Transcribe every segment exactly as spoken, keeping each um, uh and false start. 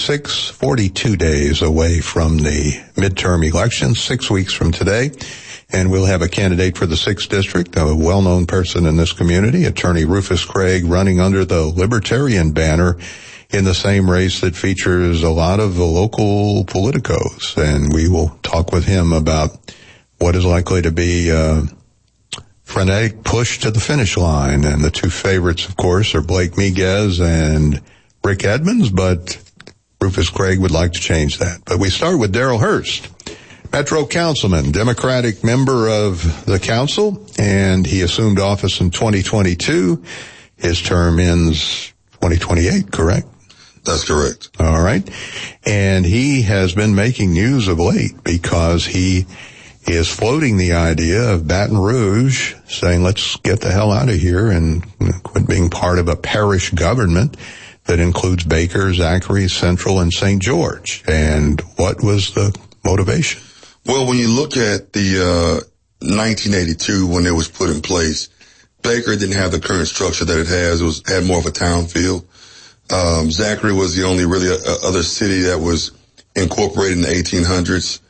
six forty-two days away from the midterm election, six weeks from today. And we'll have a candidate for the sixth District, a well-known person in this community, Attorney Rufus Craig, running under the Libertarian banner in the same race that features a lot of the local politicos. And we will talk with him about what is likely to be a frenetic push to the finish line. And the two favorites, of course, are Blake Miguez and Rick Edmonds, but Rufus Craig would like to change that. But we start with Darrell Hurst, Metro Councilman, Democratic member of the council, and he assumed office in twenty twenty-two. His term ends twenty twenty-eight, correct? That's correct. All right. And he has been making news of late because he is floating the idea of Baton Rouge, saying let's get the hell out of here and quit being part of a parish government that includes Baker, Zachary, Central, and Saint George. And what was the motivation? Well, when you look at the uh nineteen eighty-two, when it was put in place, Baker didn't have the current structure that it has. It was had more of a town feel. Um, Zachary was the only really uh, other city that was incorporated in the eighteen hundreds.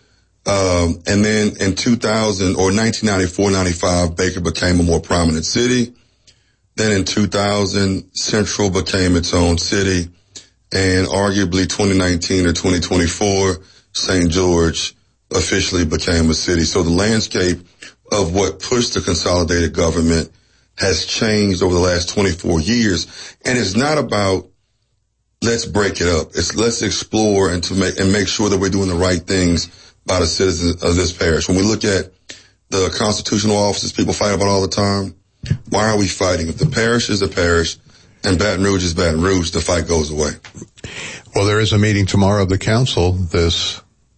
Um, and then in two thousand or nineteen ninety-four ninety-five, Baker became a more prominent city. Then in two thousand, Central became its own city. And arguably twenty nineteen or twenty twenty-four, Saint George officially became a city. So the landscape of what pushed the consolidated government has changed over the last twenty-four years. And it's not about let's break it up. It's let's explore and to make, and make sure that we're doing the right things by the citizens of this parish. When we look at the constitutional offices people fight about all the time, why are we fighting? If the parish is a parish and Baton Rouge is Baton Rouge, the fight goes away. Well, there is a meeting tomorrow of the council. This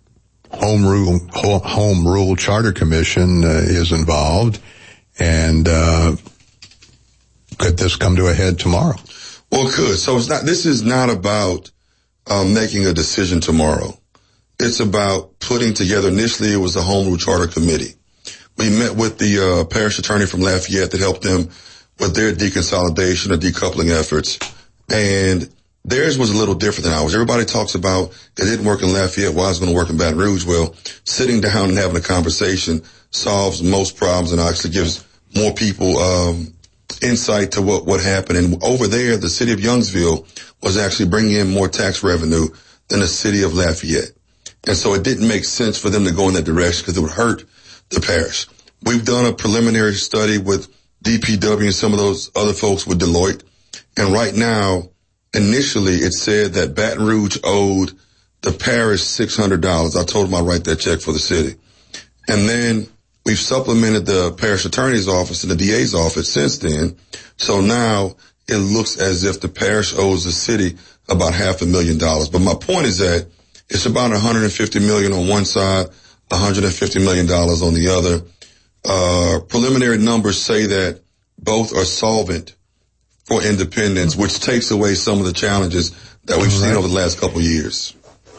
Home Rule Home Rule Charter Commission uh, is involved, and uh, could this come to a head tomorrow? Well, it could. So it's not. This is not about um, making a decision tomorrow. It's about putting together. Initially, it was the Home Rule Charter Committee. We met with the uh, parish attorney from Lafayette that helped them with their deconsolidation or decoupling efforts, and theirs was a little different than ours. Everybody talks about it didn't work in Lafayette, why is it going to work in Baton Rouge? Well, sitting down and having a conversation solves most problems and actually gives more people um insight to what, what happened. And over there, the city of Youngsville was actually bringing in more tax revenue than the city of Lafayette. And so it didn't make sense for them to go in that direction because it would hurt the parish. We've done a preliminary study with D P W and some of those other folks with Deloitte. And right now, initially, it said that Baton Rouge owed the parish six hundred dollars. I told them I'd write that check for the city. And then we've supplemented the parish attorney's office and the D A's office since then. So now it looks as if the parish owes the city about half a million dollars. But my point is that it's about one hundred fifty million dollars on one side, one hundred fifty million dollars on the other. Uh, preliminary numbers say that both are solvent for independence, which takes away some of the challenges that we've seen over the last couple of years.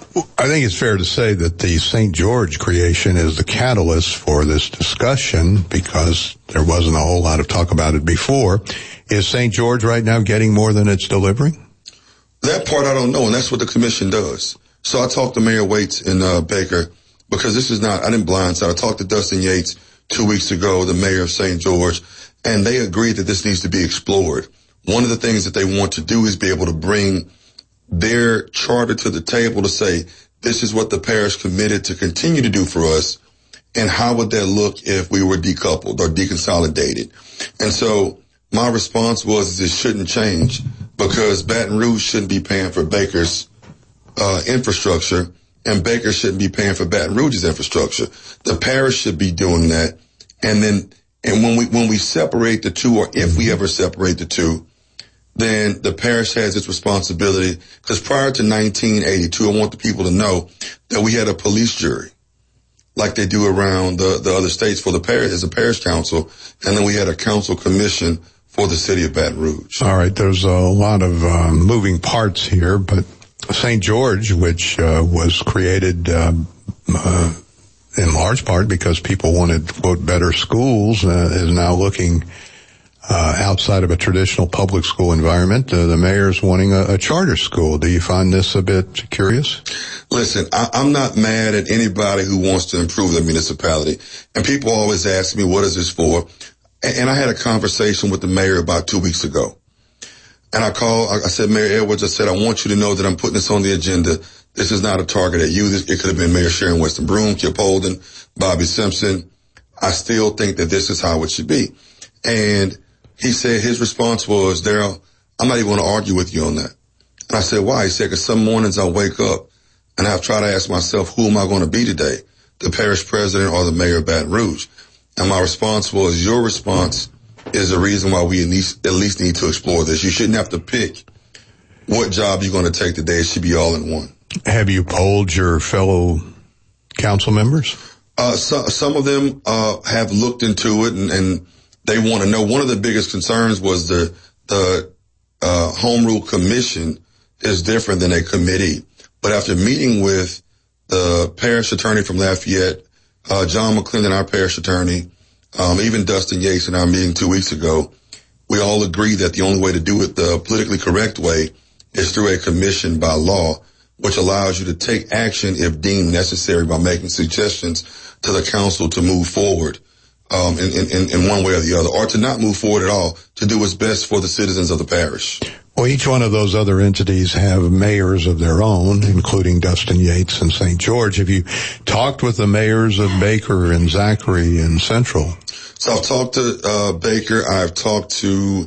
I think it's fair to say that the Saint George creation is the catalyst for this discussion because there wasn't a whole lot of talk about it before. Is Saint George right now getting more than it's delivering? That part I don't know, and that's what the commission does. So I talked to Mayor Waits in uh, Baker because this is not, I didn't blindside. I talked to Dustin Yates two weeks ago, the mayor of Saint George, and they agreed that this needs to be explored. One of the things that they want to do is be able to bring their charter to the table to say, this is what the parish committed to continue to do for us, and how would that look if we were decoupled or deconsolidated? And so my response was it shouldn't change because Baton Rouge shouldn't be paying for Baker's uh, infrastructure, and Baker shouldn't be paying for Baton Rouge's infrastructure. The parish should be doing that. And then, and when we, when we separate the two, or if we ever separate the two, then the parish has its responsibility. Because prior to nineteen eighty-two, I want the people to know that we had a police jury, like they do around the, the other states for the parish, as a parish council. And then we had a council commission for the city of Baton Rouge. All right. There's a lot of uh, moving parts here, but Saint George, which uh, was created uh, uh, in large part because people wanted, quote, better schools, uh, is now looking uh, outside of a traditional public school environment. Uh, the mayor's wanting a, a charter school. Do you find this a bit curious? Listen, I, I'm not mad at anybody who wants to improve their municipality. And people always ask me, what is this for? And, and I had a conversation with the mayor about two weeks ago. And I called, I said, Mayor Edwards, I said, I want you to know that I'm putting this on the agenda. This is not a target at you. This, it could have been Mayor Sharon Weston Broome, Kip Holden, Bobby Simpson. I still think that this is how it should be. And he said his response was, Daryl, I'm not even going to argue with you on that. And I said, why? He said, because some mornings I wake up and I've tried to ask myself, who am I going to be today? The parish president or the mayor of Baton Rouge? And my response was, your response is the reason why we at least, at least need to explore this. You shouldn't have to pick what job you're going to take today. It should be all in one. Have you polled your fellow council members? Uh, so, some of them, uh, have looked into it and, and they want to know. One of the biggest concerns was the, the, uh, Home Rule Commission is different than a committee. But after meeting with the parish attorney from Lafayette, uh, John McClendon, our parish attorney, um, even Dustin Yates in our meeting two weeks ago, we all agree that the only way to do it the politically correct way is through a commission by law, which allows you to take action if deemed necessary by making suggestions to the council to move forward, um, in, in, in one way or the other, or to not move forward at all, to do what's best for the citizens of the parish. Well, each one of those other entities have mayors of their own, including Dustin Yates and Saint George. Have you talked with the mayors of Baker and Zachary and Central? So I've talked to uh Baker. I've talked to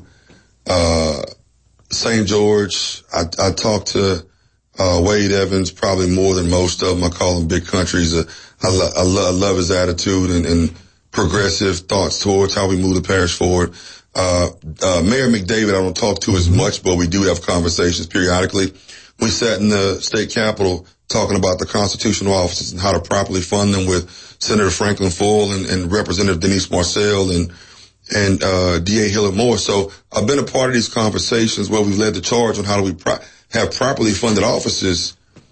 uh Saint George. I, I talked to uh Wade Evans, probably more than most of them. I call him Big Country. He's a, I, lo- I, lo- I love his attitude and, and progressive thoughts towards how we move the parish forward. Uh, uh, Mayor McDavid, I don't talk to as much, but we do have conversations periodically. We sat in the state capitol talking about the constitutional offices and how to properly fund them with Senator Franklin Full and, and Representative Denise Marcel and, and, uh, D A Hillard Moore. So I've been a part of these conversations where we've led the charge on how do we pro- have properly funded offices.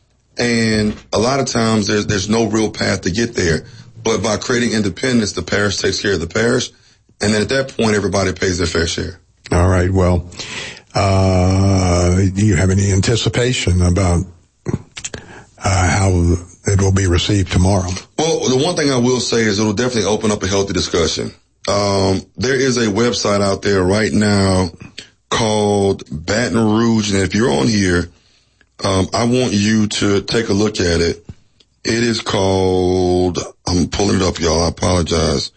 And a lot of times there's, there's no real path to get there. But by creating independence, the parish takes care of the parish. And then at that point, everybody pays their fair share. All right. Well, uh, do you have any anticipation about uh, how it will be received tomorrow? Well, the one thing I will say is it will definitely open up a healthy discussion. Um, there is a website out there right now called Baton Rouge. And if you're on here, um, I want you to take a look at it. It is called, I'm pulling it up, y'all. I apologize.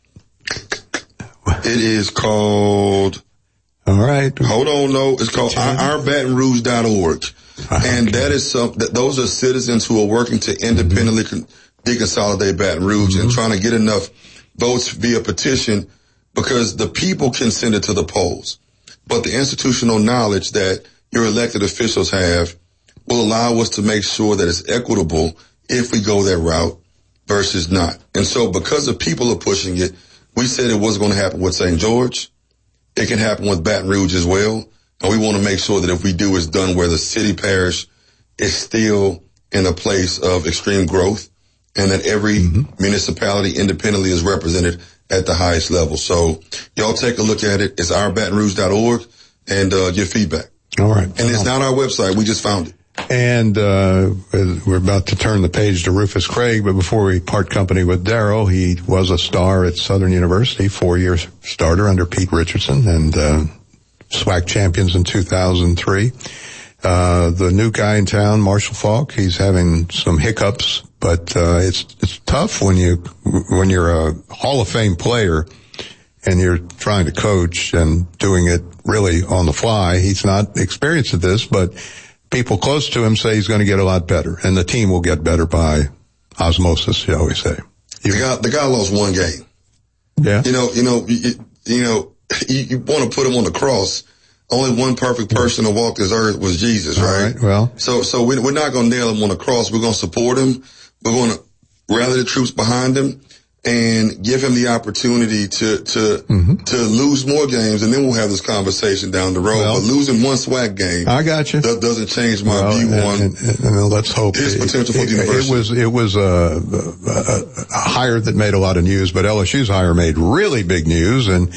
It is called, all right. Hold on, no. It's called our baton rouge dot org. Okay. And that is some, that those are citizens who are working to independently mm-hmm. deconsolidate Baton Rouge mm-hmm. and trying to get enough votes via petition because the people can send it to the polls. But the institutional knowledge that your elected officials have will allow us to make sure that it's equitable if we go that route versus not. And so because the people are pushing it, we said it wasn't going to happen with Saint George. It can happen with Baton Rouge as well. And we want to make sure that if we do, it's done where the city parish is still in a place of extreme growth and that every mm-hmm. municipality independently is represented at the highest level. So y'all take a look at it. It's our baton rouge dot org and uh, give feedback. All right. And it's not our website. We just found it. And uh we're about to turn the page to Rufus Craig, but before we part company with Daryl, he was a star at Southern University, four-year starter under Pete Richardson, and uh SWAC champions in two thousand three. Uh the new guy in town, Marshall Falk, he's having some hiccups, but uh it's it's tough when you when you're a Hall of Fame player and you're trying to coach and doing it really on the fly. He's not experienced at this, but people close to him say he's going to get a lot better, and the team will get better by osmosis, shall we say. You, the guy, the guy lost one game. Yeah. You know, you know, you, you know, you, you want to put him on the cross. Only one perfect person to walk this earth was Jesus, right? All right, well. So, so we, we're not going to nail him on the cross. We're going to support him. We're going to rally the troops behind him and give him the opportunity to, to, mm-hmm. to lose more games. And then we'll have this conversation down the road. Well, but losing one SWAC game. I got you. That doesn't change my well, view and, on and, and, and let's hope his it, potential for it, the university. It was, it was a, a, a hire that made a lot of news, but L S U's hire made really big news. And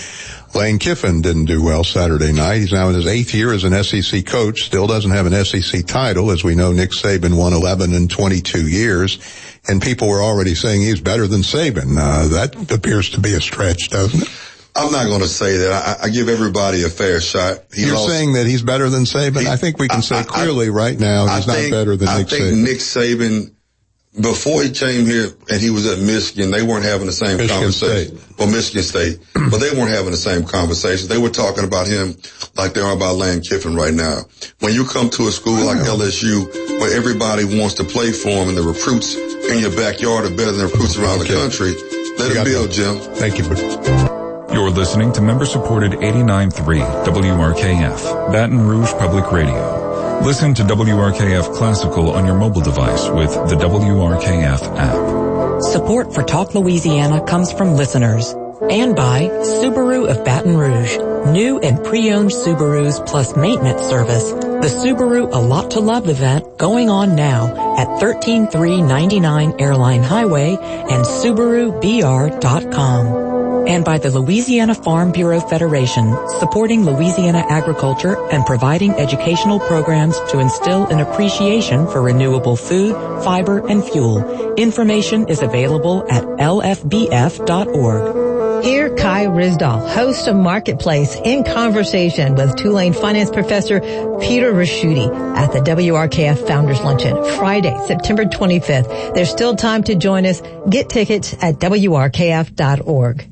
Lane Kiffin didn't do well Saturday night. He's now in his eighth year as an S E C coach, still doesn't have an S E C title. As we know, Nick Saban won eleven in twenty-two years, and people were already saying he's better than Saban. Uh, that appears to be a stretch, doesn't it? I'm not going to say that. I, I give everybody a fair shot. He You're lost. saying that he's better than Saban? He, I think we can I, say clearly I, right now he's think, not better than I Nick think Saban. Nick Saban, before he came here and he was at Michigan, they weren't having the same Michigan conversation. State. Well, Michigan State. But they weren't having the same conversation. They were talking about him like they are about Lane Kiffin right now. When you come to a school like L S U where everybody wants to play for him and the recruits in your backyard are better than the recruits around okay. the country, let it build, Jim. Thank you. You're listening to member-supported eighty-nine point three W R K F, Baton Rouge Public Radio. Listen to W R K F Classical on your mobile device with the W R K F app. Support for Talk Louisiana comes from listeners and by Subaru of Baton Rouge. New and pre-owned Subarus plus maintenance service. The Subaru A Lot to Love event going on now at thirteen three ninety-nine Airline Highway and Subaru B R dot com. And by the Louisiana Farm Bureau Federation, supporting Louisiana agriculture and providing educational programs to instill an appreciation for renewable food, fiber, and fuel. Information is available at L F B F dot org. Here, Kai Rizdal, host of Marketplace, in conversation with Tulane finance professor Peter Ricchiuti at the W R K F Founders Luncheon, Friday, September twenty-fifth. There's still time to join us. Get tickets at W R K F dot org.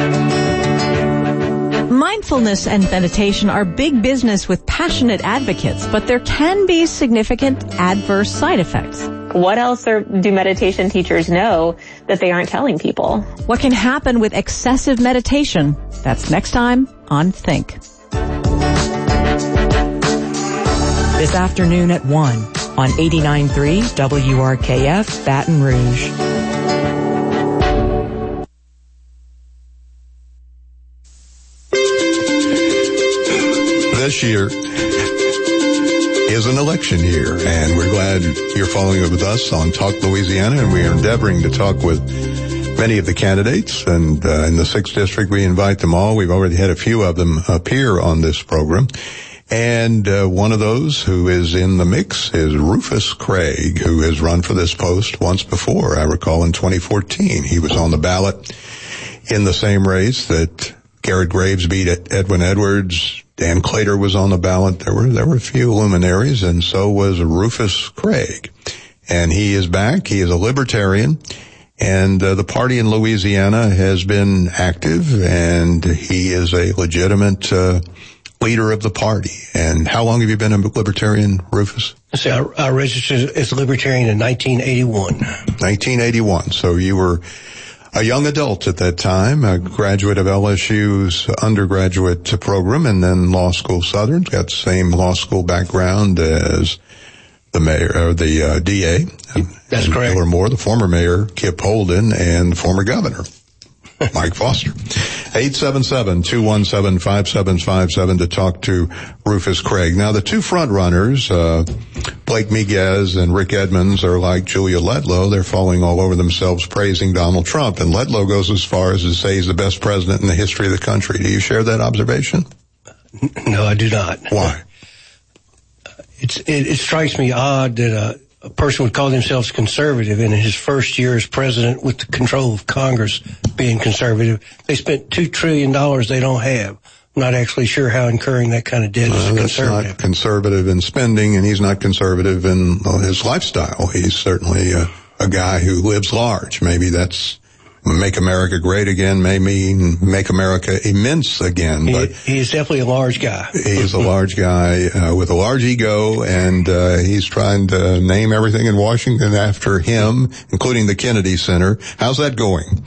Mindfulness and meditation are big business with passionate advocates, but there can be significant adverse side effects. What else are, do meditation teachers know that they aren't telling people? What can happen with excessive meditation? That's next time on Think. This afternoon at one on eighty-nine point three W R K F Baton Rouge. This year is an election year, and we're glad you're following it with us on Talk Louisiana, and we are endeavoring to talk with many of the candidates, and uh, in the sixth District we invite them all. We've already had a few of them appear on this program, and uh, one of those who is in the mix is Rufus Craig, who has run for this post once before. I recall in twenty fourteen he was on the ballot in the same race that Garrett Graves beat Edwin Edwards. Dan Claytor was on the ballot. There were, there were a few luminaries, and so was Rufus Craig. And he is back. He is a libertarian, and uh, the party in Louisiana has been active, and he is a legitimate uh, leader of the party. And how long have you been a libertarian, Rufus? See, I, I registered as a libertarian in nineteen eighty-one. nineteen eighty-one. So you were a young adult at that time, a graduate of L S U's undergraduate program, and then Law School Southern. Got the same law school background as the mayor, or the uh, D A. That's correct. Or more, the former mayor, Kip Holden, and the former governor, Mike Foster. eight seven seven, two one seven, five seven five seven to talk to Rufus Craig. Now, the two front runners, uh, Blake Miguez and Rick Edmonds, are like Julia Letlow. They're falling all over themselves praising Donald Trump. And Letlow goes as far as to say he's the best president in the history of the country. Do you share that observation? No, I do not. Why? It's, it, it strikes me odd that a, a person would call themselves conservative, and in his first year as president with the control of Congress being conservative, they spent two trillion dollars they don't have. I'm not actually sure how incurring that kind of debt is uh, conservative. That's not conservative in spending, and he's not conservative in well, his lifestyle. He's certainly a, a guy who lives large. Maybe that's make America great again, maybe make America immense again. He, but he is definitely a large guy. He's a large guy uh, with a large ego, and uh, he's trying to name everything in Washington after him, including the Kennedy Center. How's that going?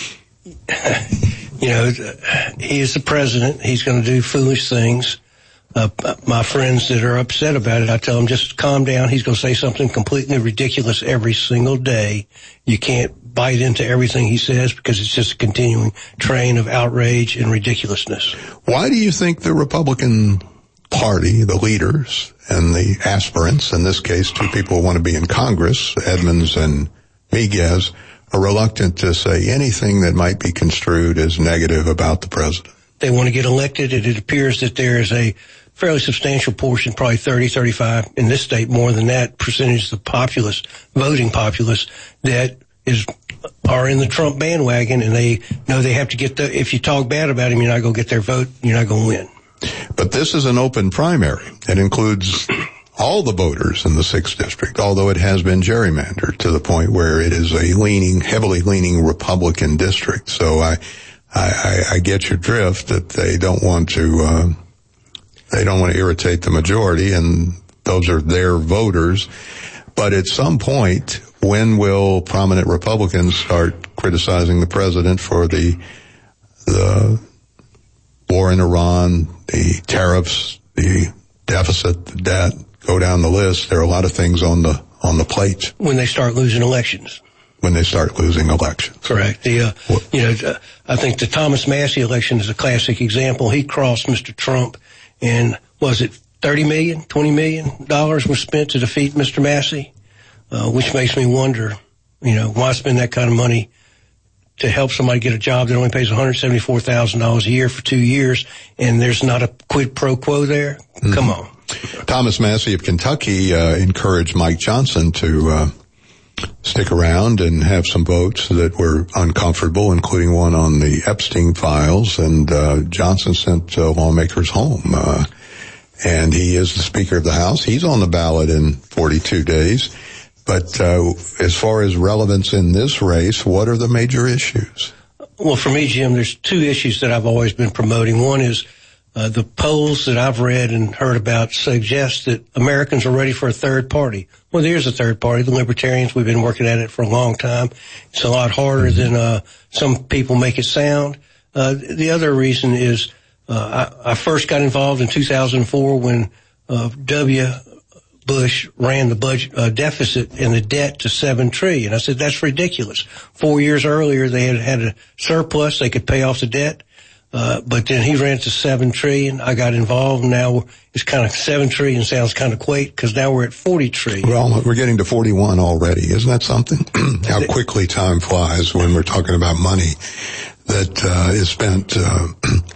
You know, he is the president. He's going to do foolish things. Uh, my friends that are upset about it, I tell them just calm down. He's going to say something completely ridiculous every single day. You can't bite into everything he says because it's just a continuing train of outrage and ridiculousness. Why do you think the Republican Party, the leaders and the aspirants, in this case two people who want to be in Congress, Edmonds and Miguez, are reluctant to say anything that might be construed as negative about the president? they want to get elected, and it appears that there is a fairly substantial portion, probably thirty, thirty-five, in this state, more than that, percentage of the populace, voting populace, that is are in the Trump bandwagon, and they know they have to get the, if you talk bad about him, you're not going to get their vote, you're not going to win. But this is an open primary. It includes all the voters in the sixth district, although it has been gerrymandered to the point where it is a leaning, heavily leaning Republican district. So I, I, I get your drift that they don't want to, uh, they don't want to irritate the majority, and those are their voters. But at some point, when will prominent Republicans start criticizing the president for the, the war in Iran, the tariffs, the deficit, the debt, go down the list? There are a lot of things on the, on the plate. When they start losing elections. When they start losing elections. Correct. The, uh, you know, I think the Thomas Massie election is a classic example. He crossed Mister Trump, and was it thirty million, twenty million dollars was spent to defeat Mister Massie? Uh, which makes me wonder, you know, why spend that kind of money to help somebody get a job that only pays one hundred seventy-four thousand dollars a year for two years, and there's not a quid pro quo there? Mm-hmm. Come on. Thomas Massie of Kentucky uh, encouraged Mike Johnson to uh, stick around and have some votes that were uncomfortable, including one on the Epstein files, and uh, Johnson sent uh, lawmakers home. Uh, and he is the Speaker of the House. He's on the ballot in forty-two days. But uh, as far as relevance in this race, what are the major issues? Well, for me, Jim, there's two issues that I've always been promoting. One is uh, the polls that I've read and heard about suggest that Americans are ready for a third party. Well, there's a third party, the Libertarians. We've been working at it for a long time. It's a lot harder than uh, some people make it sound. Uh, the other reason is uh, I, I first got involved in two thousand four when uh, W. Bush ran the budget uh, deficit and the debt to seven trillion dollars. I said, that's ridiculous. Four years earlier, they had had a surplus. They could pay off the debt. Uh, but then he ran it to seven trillion dollars. I got involved. Now it's kind of seven trillion dollars sounds kind of quaint because now we're at forty trillion dollars. Well, we're getting to forty-one already. Isn't that something? How quickly time flies when we're talking about money that uh, is spent uh,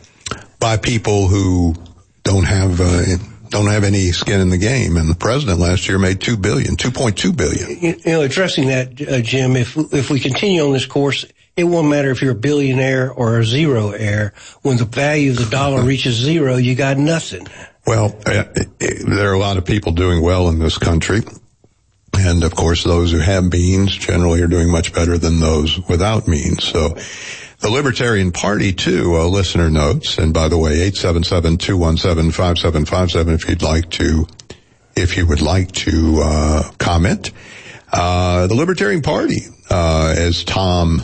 by people who don't have uh, don't have any skin in the game. And the president last year made two billion, two point two billion. You know, addressing that, uh, Jim, if if we continue on this course, it won't matter if you're a billionaire or a zero heir. When the value of the dollar reaches zero, you got nothing. Well, uh, there are a lot of people doing well in this country. And, of course, those who have means generally are doing much better than those without means. So the Libertarian Party, too, uh, listener notes. And, by the way, eight seven seven, two one seven, five seven five seven if you'd like to, if you would like to uh comment. Uh the Libertarian Party, uh as Tom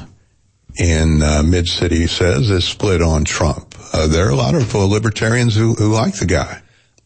in uh, Mid-City says, is split on Trump. Uh, there are a lot of uh, libertarians who, who like the guy.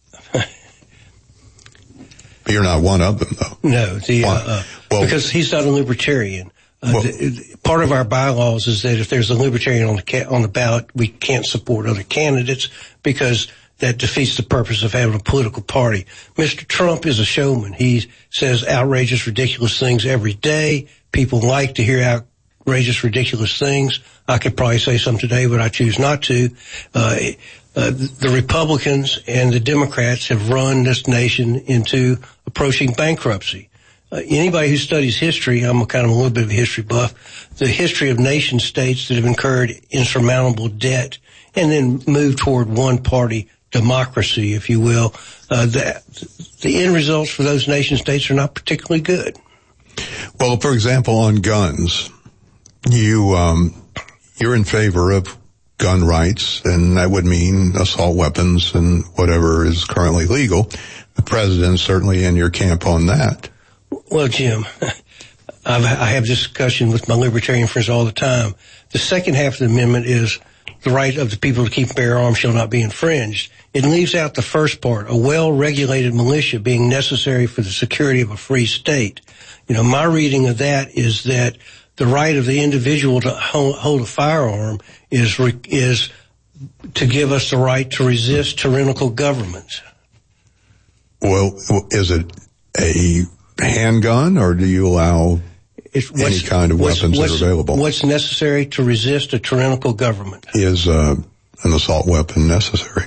But you're not one of them, though. No, the, uh, uh, well, because he's not a libertarian. Uh, well, the, part of our bylaws is that if there's a libertarian on the ca- on the ballot, we can't support other candidates because that defeats the purpose of having a political party. Mister Trump is a showman. He says outrageous, ridiculous things every day. People like to hear out. Outrageous, ridiculous things. I could probably say some today, but I choose not to. Uh, uh, the Republicans and the Democrats have run this nation into approaching bankruptcy. Uh, anybody who studies history, I'm a kind of a little bit of a history buff, the history of nation states that have incurred insurmountable debt and then moved toward one-party democracy, if you will, uh, the, the end results for those nation states are not particularly good. Well, for example, on guns, You, um, you're in favor of gun rights, and that would mean assault weapons and whatever is currently legal. The president's certainly in your camp on that. Well, Jim, I've, I have this discussion with my libertarian friends all the time. The second half of the amendment is the right of the people to keep and bear arms shall not be infringed. It leaves out the first part, a well-regulated militia being necessary for the security of a free state. You know, my reading of that is that the right of the individual to hold a firearm is is to give us the right to resist tyrannical governments. Well, is it a handgun, or do you allow it's, any kind of weapons that are available? What's necessary to resist a tyrannical government? Is uh, an assault weapon necessary.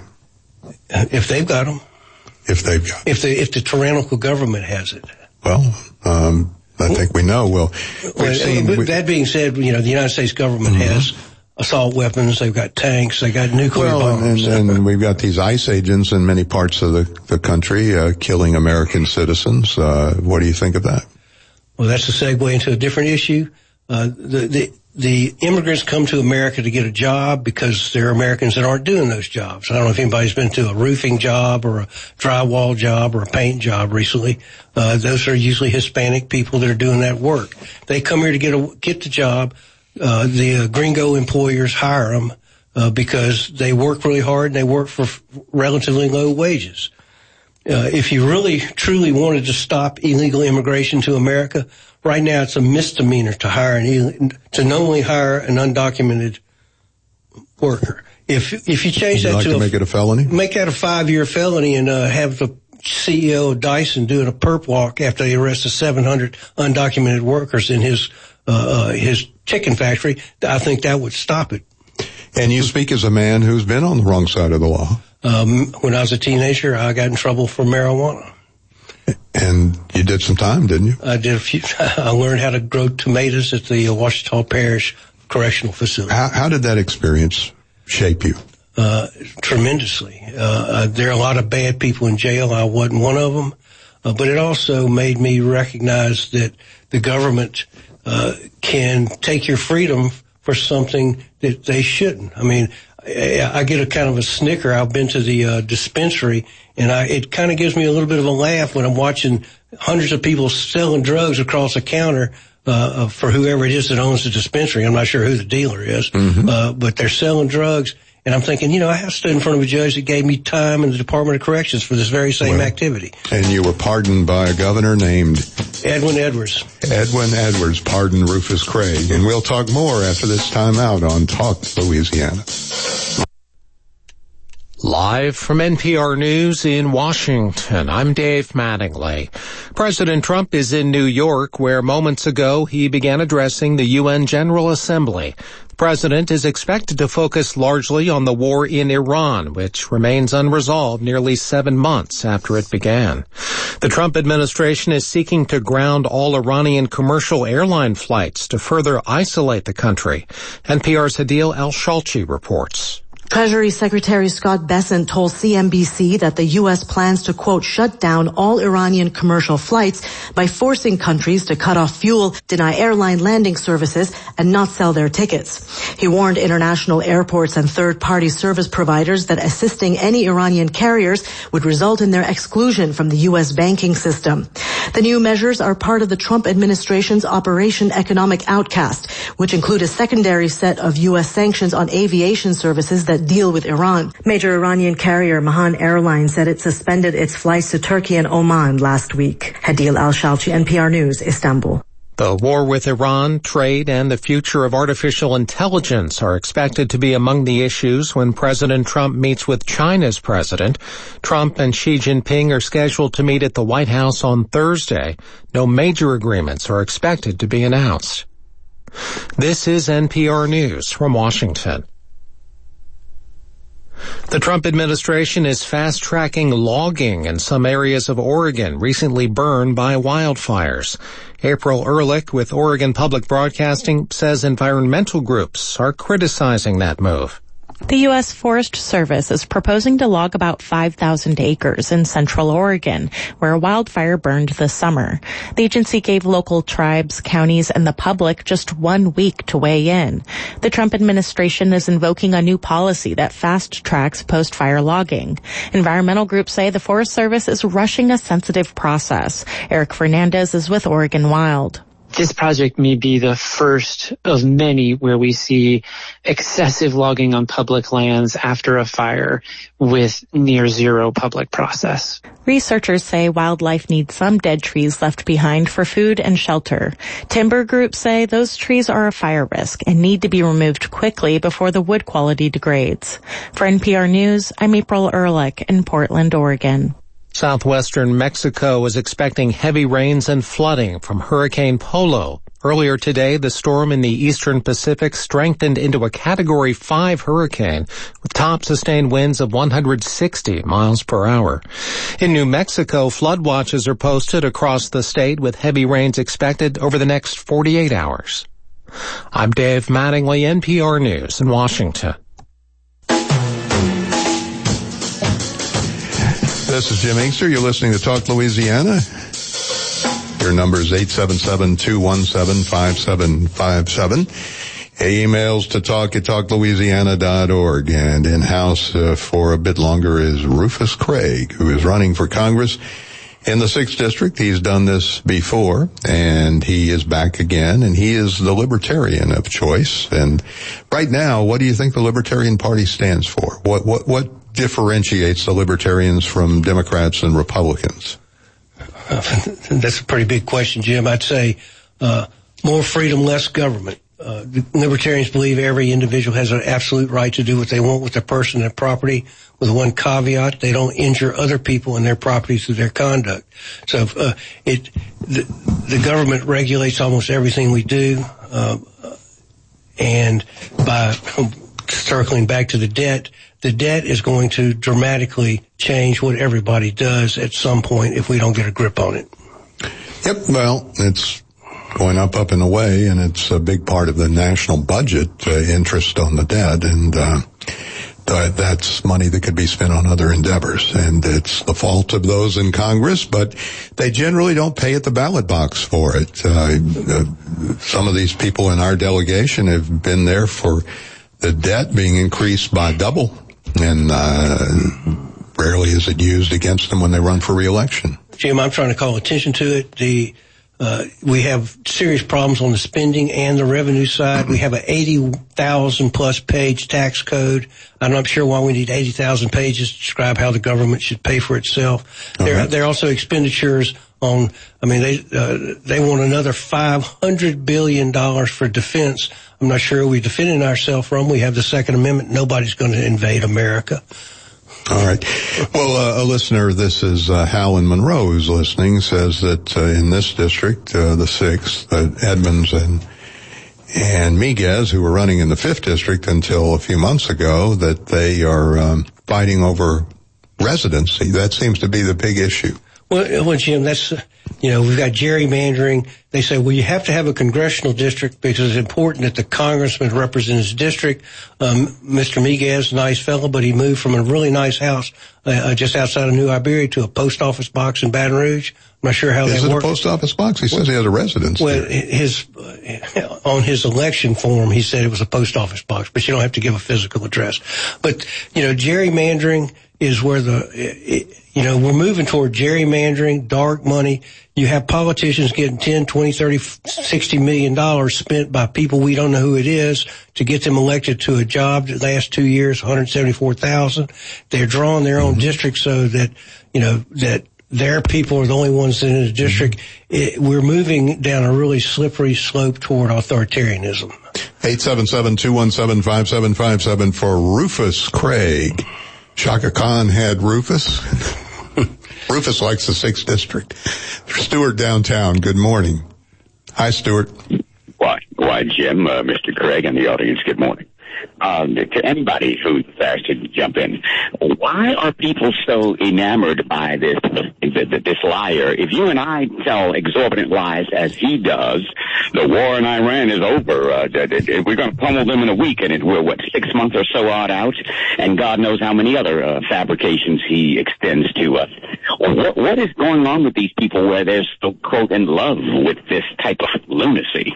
If they've got them. If they've got If the, if the tyrannical government has it. Well, um, I think we know. Well, well seen, but we, that being said, you know, the United States government mm-hmm. has assault weapons, they've got tanks, they've got nuclear well, bombs. And, and we've got these ICE agents in many parts of the, the country uh, killing American citizens. Uh, what do you think of that? Well, that's a segue into a different issue. Uh, the, the, the immigrants come to America to get a job because there are Americans that aren't doing those jobs. I don't know if anybody's been to a roofing job or a drywall job or a paint job recently. Uh, those are usually Hispanic people that are doing that work. They come here to get a, get the job. Uh, the uh, gringo employers hire them, uh, because they work really hard and they work for f- relatively low wages. Uh, if you really, truly wanted to stop illegal immigration to America, right now it's a misdemeanor to hire an, Ill- to knowingly hire an undocumented worker. If, if you change Would you that like to, to a, make it a felony, make that a five-year felony and, uh, have the C E O of Dyson doing a perp walk after they arrested seven hundred undocumented workers in his, uh, uh, his chicken factory, I think that would stop it. And you speak as a man who's been on the wrong side of the law. Um, when I was a teenager, I got in trouble for marijuana. And you did some time, didn't you? I did a few. I learned how to grow tomatoes at the Washita Parish Correctional Facility. How, how did that experience shape you? Uh, tremendously. Uh, uh, there are a lot of bad people in jail. I wasn't one of them. Uh, but it also made me recognize that the government uh, can take your freedom for something that they shouldn't. I mean, I, I get a kind of a snicker. I've been to the uh, dispensary, and I, it kind of gives me a little bit of a laugh when I'm watching hundreds of people selling drugs across a counter uh, for whoever it is that owns the dispensary. I'm not sure who the dealer is, mm-hmm. uh, but they're selling drugs. And I'm thinking, you know, I stood in front of a judge that gave me time in the Department of Corrections for this very same well, activity. And you were pardoned by a governor named Edwin Edwards. Edwin Edwards pardoned Rufus Craig. And we'll talk more after this time out on Talk Louisiana. Live from N P R News in Washington, I'm Dave Mattingly. President Trump is in New York, where moments ago he began addressing the U N General Assembly. The president is expected to focus largely on the war in Iran, which remains unresolved nearly seven months after it began. The Trump administration is seeking to ground all Iranian commercial airline flights to further isolate the country. N P R's Hadil Al-Shalchi reports. Treasury Secretary Scott Bessent told C N B C that the U S plans to, quote, shut down all Iranian commercial flights by forcing countries to cut off fuel, deny airline landing services, and not sell their tickets. He warned international airports and third-party service providers that assisting any Iranian carriers would result in their exclusion from the U S banking system. The new measures are part of the Trump administration's Operation Economic Outcast, which include a secondary set of U S sanctions on aviation services that deal with Iran. Major Iranian carrier Mahan Airlines said it suspended its flights to Turkey and Oman last week. Hadil Al-Shalchi, N P R News, Istanbul. The war with Iran, trade, and the future of artificial intelligence are expected to be among the issues when President Trump meets with China's president. Trump and Xi Jinping are scheduled to meet at the White House on Thursday. No major agreements are expected to be announced. This is N P R News from Washington. The Trump administration is fast-tracking logging in some areas of Oregon recently burned by wildfires. April Ehrlich with Oregon Public Broadcasting says environmental groups are criticizing that move. The U S Forest Service is proposing to log about five thousand acres in central Oregon, where a wildfire burned this summer. The agency gave local tribes, counties, and the public just one week to weigh in. The Trump administration is invoking a new policy that fast-tracks post-fire logging. Environmental groups say the Forest Service is rushing a sensitive process. Eric Fernandez is with Oregon Wild. This project may be the first of many where we see excessive logging on public lands after a fire with near zero public process. Researchers say wildlife needs some dead trees left behind for food and shelter. Timber groups say those trees are a fire risk and need to be removed quickly before the wood quality degrades. For N P R News, I'm April Ehrlich in Portland, Oregon. Southwestern Mexico is expecting heavy rains and flooding from Hurricane Polo. Earlier today, the storm in the eastern Pacific strengthened into a Category five hurricane with top sustained winds of one hundred sixty miles per hour. In New Mexico, flood watches are posted across the state with heavy rains expected over the next forty-eight hours. I'm Dave Mattingly, N P R News in Washington. This is Jim Inkster. You're listening to Talk Louisiana. Your number is eight seven seven, two one seven, five seven five seven. Emails to talk at talk louisiana dot org. And in-house uh, for a bit longer is Rufus Craig, who is running for Congress in the sixth District. He's done this before, and he is back again, and he is the Libertarian of choice. And right now, what do you think the Libertarian Party stands for? What, what, what differentiates the Libertarians from Democrats and Republicans? Uh, that's a pretty big question, Jim. I'd say uh, more freedom, less government. Uh, the Libertarians believe every individual has an absolute right to do what they want with their person and their property, with one caveat: they don't injure other people and their property through their conduct. So uh, it the, the government regulates almost everything we do, uh, and by circling back to the debt, the debt is going to dramatically change what everybody does at some point if we don't get a grip on it. Yep, well, it's going up, up and away, and it's a big part of the national budget, uh, interest on the debt, and uh, th- that's money that could be spent on other endeavors. And it's the fault of those in Congress, but they generally don't pay at the ballot box for it. Uh, uh, some of these people in our delegation have been there for the debt being increased by double, and uh, rarely is it used against them when they run for re-election. Jim, I'm trying to call attention to it. The uh, we have serious problems on the spending and the revenue side. We have an eighty thousand plus page tax code. I'm not sure why we need eighty thousand pages to describe how the government should pay for itself. There, right. there are also expenditures on, I mean, they uh, they want another five hundred billion dollars for defense. I'm not sure we're defending ourselves from. We have the Second Amendment. Nobody's going to invade America. All right. Well, uh, a listener, this is uh, Hal in Monroe, who's listening, says that uh, in this district, uh, the sixth, uh, Edmonds and and Miguez, who were running in the fifth district until a few months ago, that they are um, fighting over residency. That seems to be the big issue. Well, well, Jim, that's, uh, you know, we've got gerrymandering. They say, well, you have to have a congressional district because it's important that the congressman represent his district. Um, Mister Miguez, nice fellow, but he moved from a really nice house uh, just outside of New Iberia to a post office box in Baton Rouge. I'm not sure how Is that it works. a post office box? He says he has a residence Well, there. his, uh, on his election form, he said it was a post office box, but you don't have to give a physical address. But, you know, gerrymandering is where the, it, you know, we're moving toward gerrymandering, dark money. You have politicians getting ten, twenty, thirty, sixty million dollars spent by people we don't know who it is to get them elected to a job the last two years, one hundred seventy-four thousand. They're drawing their own mm-hmm. district so that, you know, that their people are the only ones in the district. It, we're moving down a really slippery slope toward authoritarianism. eight seven seven, two one seven, five seven five seven for Rufus Craig. Shaka Khan had Rufus. Rufus likes the sixth district. Stuart downtown, good morning. Hi, Stuart. Why, why, Jim, uh, Mister Craig, and the audience, good morning. Um, to anybody who's asked to jump in, why are people so enamored by this this liar? If you and I tell exorbitant lies as he does, the war in Iran is over. Uh, we're going to pummel them in a week, and it, we're, what, six months or so odd out, and God knows how many other uh, fabrications he extends to us. What, what is going on with these people where they're so, quote, in love with this type of lunacy?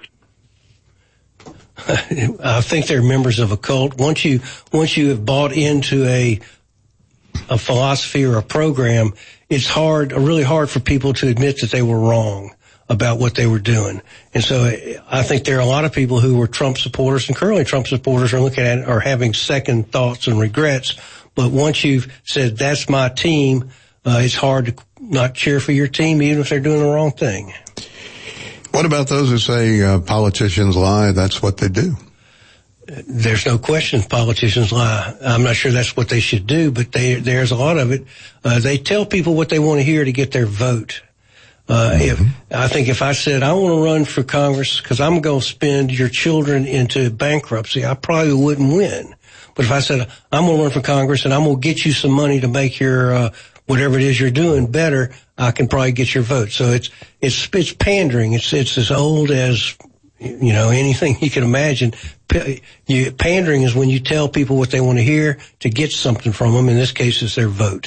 I think they're members of a cult. Once you once you have bought into a a philosophy or a program, it's hard, really hard for people to admit that they were wrong about what they were doing. And so I think there are a lot of people who were Trump supporters, and currently Trump supporters are looking at it, are having second thoughts and regrets. But once you've said, that's my team, uh, it's hard to not cheer for your team, even if they're doing the wrong thing. What about those who say uh, politicians lie? That's what they do. There's no question politicians lie. I'm not sure that's what they should do, but they, there's a lot of it. Uh, they tell people what they want to hear to get their vote. Uh, mm-hmm. if, I think if I said, I want to run for Congress because I'm going to spend your children into bankruptcy, I probably wouldn't win. But if I said, I'm going to run for Congress and I'm going to get you some money to make your, uh, whatever it is you're doing better, I can probably get your vote. So it's, it's, it's pandering. It's, it's as old as, you know, anything you can imagine. P- you, pandering is when you tell people what they want to hear to get something from them. In this case, it's their vote.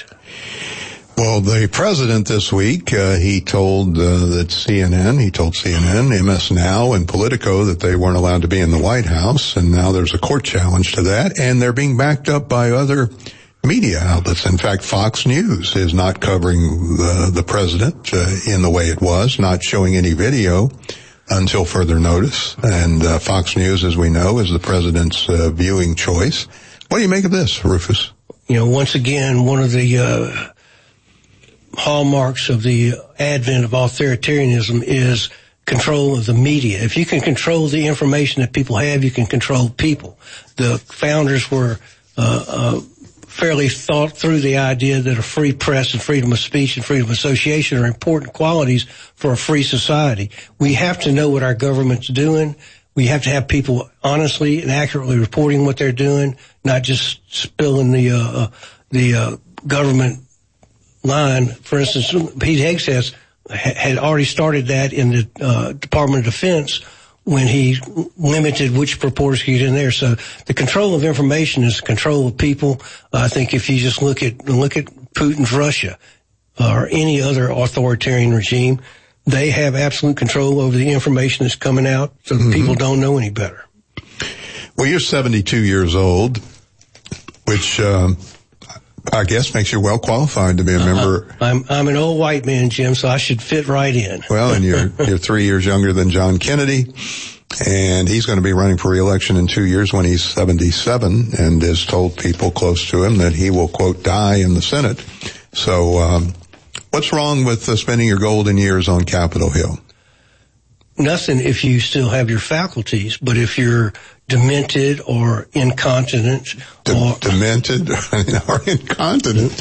Well, the president this week, uh, he told uh, that C N N, he told C N N, M S Now, and Politico that they weren't allowed to be in the White House, and now there's a court challenge to that, and they're being backed up by other media outlets. In fact, Fox News is not covering the, the president uh, in the way it was, not showing any video until further notice. And uh, Fox News, as we know, is the president's uh, viewing choice. What do you make of this, Rufus? You know, once again, one of the uh, hallmarks of the advent of authoritarianism is control of the media. If you can control the information that people have, you can control people. The founders were uh, uh fairly thought through the idea that a free press and freedom of speech and freedom of association are important qualities for a free society. We have to know what our government's doing. We have to have people honestly and accurately reporting what they're doing, not just spilling the uh, the uh, government line. For instance, Pete Hegseth had already started that in the uh, Department of Defense when he limited which reporters could get in there. So the control of information is control of people. Uh, I think if you just look at look at Putin's Russia or any other authoritarian regime, they have absolute control over the information that's coming out, so that mm-hmm. people don't know any better. Well, you're seventy-two years old, which um, I guess makes you well qualified to be a member. Uh, I'm I'm an old white man, Jim, so I should fit right in. Well, and you're you're three years younger than John Kennedy, and he's going to be running for re-election in two years when he's seventy-seven, and has told people close to him that he will, quote, die in the Senate. So, um, what's wrong with uh, spending your golden years on Capitol Hill? Nothing if you still have your faculties, but if you're demented or incontinent De- or demented or incontinent,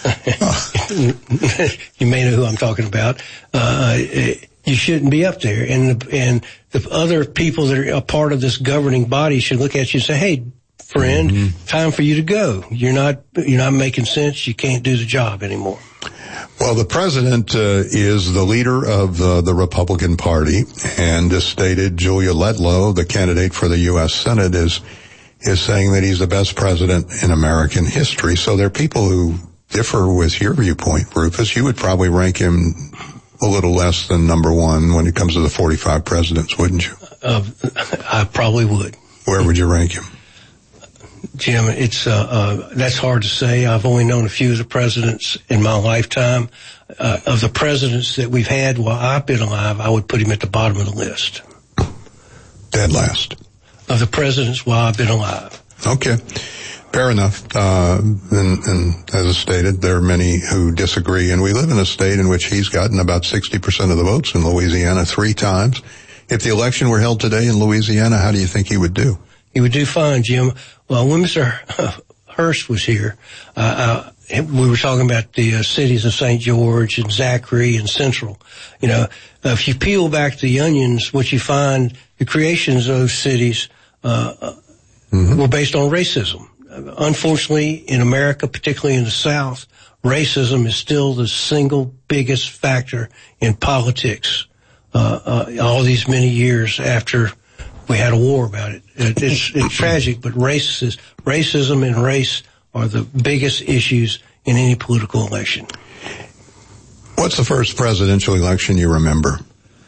you may know who I'm talking about. Uh, you shouldn't be up there, and the, and the other people that are a part of this governing body should look at you and say, "Hey, friend, mm-hmm. time for you to go. You're not you're not making sense. You can't do the job anymore." Well, the president uh, is the leader of uh, the Republican Party, and as stated, Julia Letlow, the candidate for the U S Senate, is is saying that he's the best president in American history. So there are people who differ with your viewpoint, Rufus. You would probably rank him a little less than number one when it comes to the forty-five presidents, wouldn't you? Uh, I probably would. Where would you rank him? Jim, it's uh, uh that's hard to say. I've only known a few of the presidents in my lifetime. Uh, of the presidents that we've had while I've been alive, I would put him at the bottom of the list. Dead last. Of the presidents while I've been alive. Okay. Fair enough. Uh, and, and as I stated, there are many who disagree. And we live in a state in which he's gotten about sixty percent of the votes in Louisiana three times. If the election were held today in Louisiana, how do you think he would do? He would do fine, Jim. Well, when Mister Hurst was here, uh, uh, we were talking about the uh, cities of Saint George and Zachary and Central. You know, uh, if you peel back the onions, what you find, the creations of those cities uh, mm-hmm. were based on racism. Uh, unfortunately, in America, particularly in the South, racism is still the single biggest factor in politics uh, uh, all these many years after we had a war about it. it it's, it's tragic, but racism, racism and race are the biggest issues in any political election. What's the first presidential election you remember?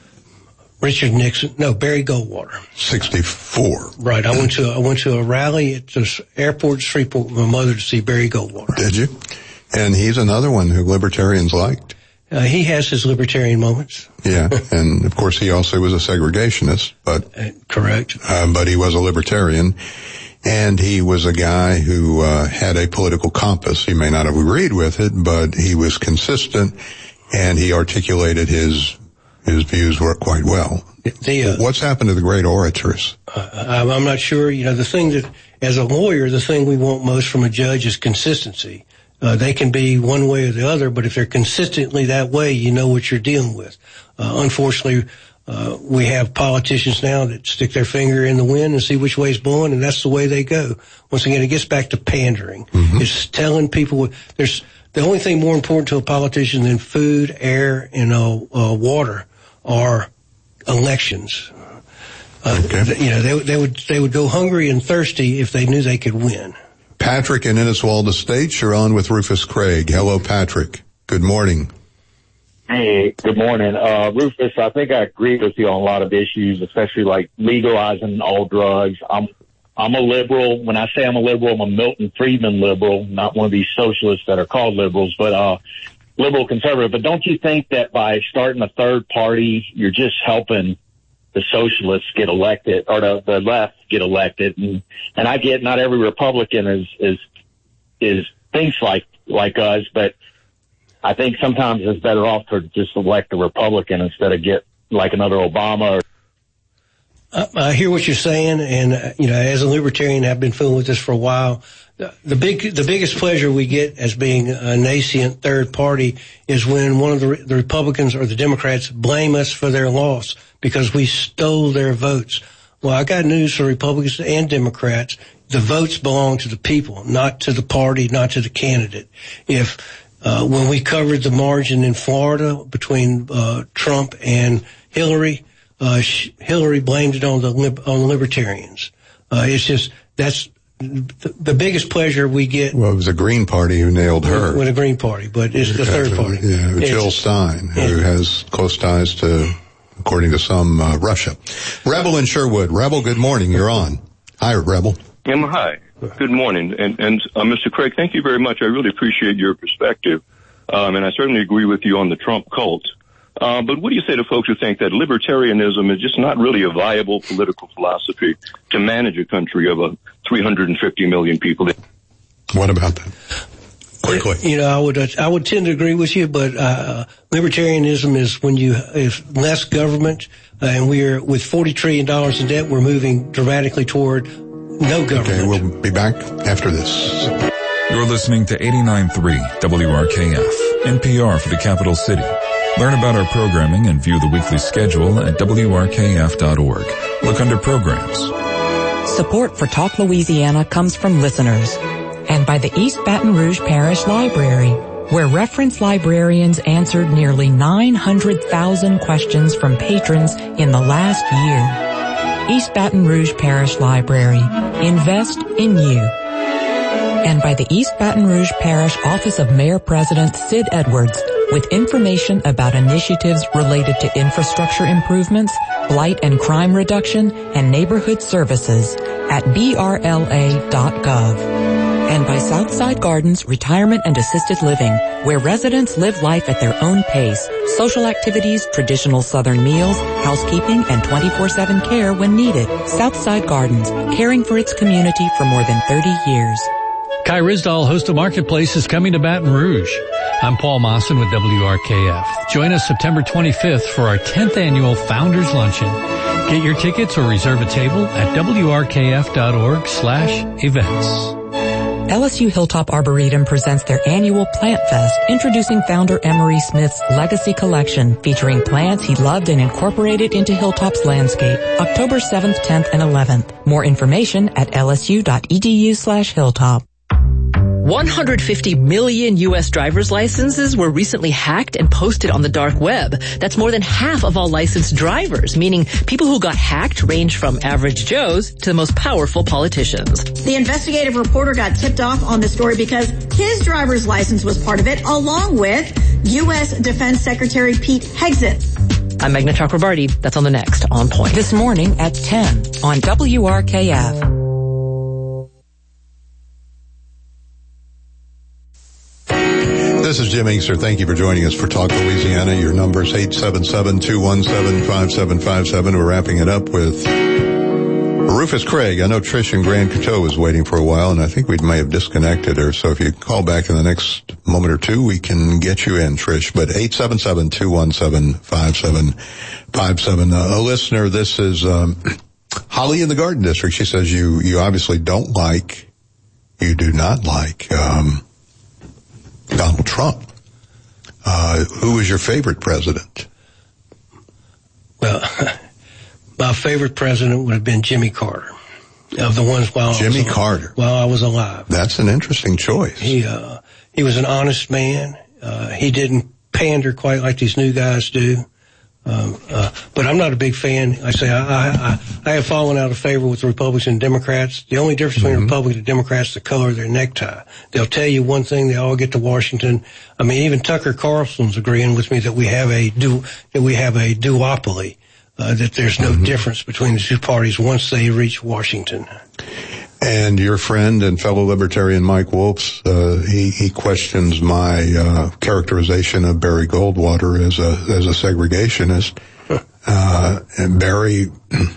Richard Nixon. No, Barry Goldwater. sixty-four. Right. I went to I went to a rally at the airport in Shreveport with my mother to see Barry Goldwater. Did you? And he's another one who libertarians liked. Uh, he has his libertarian moments. Yeah, and of course he also was a segregationist, but uh, correct. Uh, but he was a libertarian, and he was a guy who uh, had a political compass. He may not have agreed with it, but he was consistent, and he articulated his his views were quite well. The, uh, What's happened to the great orators? Uh, I'm, I'm not sure. You know, the thing that, as a lawyer, the thing we want most from a judge is consistency. Uh, they can be one way or the other, but if they're consistently that way, you know what you're dealing with. Uh, unfortunately, uh, we have politicians now that stick their finger in the wind and see which way's blowing, and that's the way they go. Once again, it gets back to pandering. Mm-hmm. It's telling people there's the only thing more important to a politician than food, air, and uh, uh, water are elections. Uh, okay. You know, they, they would they would go hungry and thirsty if they knew they could win. Patrick in Inniswalda Estates, you're on with Rufus Craig. Hello, Patrick. Good morning. Hey, good morning. Uh, Rufus, I think I agree with you on a lot of issues, especially like legalizing all drugs. I'm, I'm a liberal. When I say I'm a liberal, I'm a Milton Friedman liberal, not one of these socialists that are called liberals, but, uh, liberal conservative. But don't you think that by starting a third party, you're just helping the socialists get elected, or the, the left get elected? And, and I get not every Republican is, is, is thinks like, like us, but I think sometimes it's better off to just elect a Republican instead of get like another Obama. Or I, I hear what you're saying, and uh, you know, as a libertarian, I've been fooling with this for a while. The, the big, the biggest pleasure we get as being a nascent third party is when one of the, the Republicans or the Democrats blame us for their loss because we stole their votes. Well, I got news for Republicans and Democrats. The votes belong to the people, not to the party, not to the candidate. If Uh, when we covered the margin in Florida between uh, Trump and Hillary, uh, Hillary blamed it on the on the libertarians. Uh, it's just that's the, the biggest pleasure we get. Well, it was the Green Party who nailed her. With a Green Party, but it's the third party. Yeah, Jill Stein, who has close ties to, according to some, uh, Russia. Rebel in Sherwood. Rebel, good morning. You're on. Hi, Rebel. Emma, hi. Good morning. And, and uh, Mister Craig, thank you very much. I really appreciate your perspective. Um, and I certainly agree with you on the Trump cult. Uh, but what do you say to folks who think that libertarianism is just not really a viable political philosophy to manage a country of uh, three hundred fifty million people? What about that? Quickly. You know, I would, uh, I would tend to agree with you, but, uh, libertarianism is when you, is less government, uh, and we're, with forty trillion dollars in debt, we're moving dramatically toward no government. Okay, we'll be back after this. You're listening to eighty-nine point three W R K F, N P R for the capital city. Learn about our programming and view the weekly schedule at W R K F dot org. Look under programs. Support for Talk Louisiana comes from listeners and by the East Baton Rouge Parish Library, where reference librarians answered nearly nine hundred thousand questions from patrons in the last year. East Baton Rouge Parish Library. Invest in you. And by the East Baton Rouge Parish Office of Mayor President Sid Edwards, with information about initiatives related to infrastructure improvements, blight and crime reduction, and neighborhood services at B R L A dot gov. And by Southside Gardens Retirement and Assisted Living, where residents live life at their own pace, social activities, traditional Southern meals, housekeeping, and twenty-four seven care when needed. Southside Gardens, caring for its community for more than thirty years. Kai Ryssdal, host of Marketplace, is coming to Baton Rouge. I'm Paul Mawson with W R K F. Join us September twenty-fifth for our tenth annual Founders Luncheon. Get your tickets or reserve a table at W R K F dot org slash events. L S U Hilltop Arboretum presents their annual Plant Fest, introducing founder Emery Smith's Legacy Collection, featuring plants he loved and incorporated into Hilltop's landscape, October seventh, tenth, and eleventh. More information at L S U dot E D U slash hilltop. one hundred fifty million U S driver's licenses were recently hacked and posted on the dark web. That's more than half of all licensed drivers, meaning people who got hacked range from average Joes to the most powerful politicians. The investigative reporter got tipped off on the story because his driver's license was part of it, along with U S Defense Secretary Pete Hegseth. I'm Meghna Chakrabarty. That's on the next On Point. This morning at ten on W R K F. This is Jim Inkster. Thank you for joining us for Talk Louisiana. Your number is eight seven seven, two one seven, five seven five seven. We're wrapping it up with Rufus Craig. I know Trish in Grand Coteau was waiting for a while, and I think we may have disconnected her. So if you call back in the next moment or two, we can get you in, Trish. But eight seven seven, two one seven, five seven five seven. Uh, a listener, this is um, Holly in the Garden District. She says you, you obviously don't like, you do not like... Um, Donald Trump. Uh, who was your favorite president? Well, my favorite president would have been Jimmy Carter. Of the ones while Jimmy I was, Carter. While I was alive. That's an interesting choice. He, uh, he was an honest man. Uh, he didn't pander quite like these new guys do. Um, uh, but I'm not a big fan. I say I, I, I have fallen out of favor with the Republicans and Democrats. The only difference between mm-hmm. Republicans and Democrats is the color of their necktie. They'll tell you one thing, they all get to Washington. I mean, even Tucker Carlson's agreeing with me that we have a du, that we have a duopoly, uh, that there's no mm-hmm. difference between the two parties once they reach Washington. And your friend and fellow libertarian Mike Wolfs, uh, he, he questions my, uh, characterization of Barry Goldwater as a, as a segregationist. Uh, and Barry,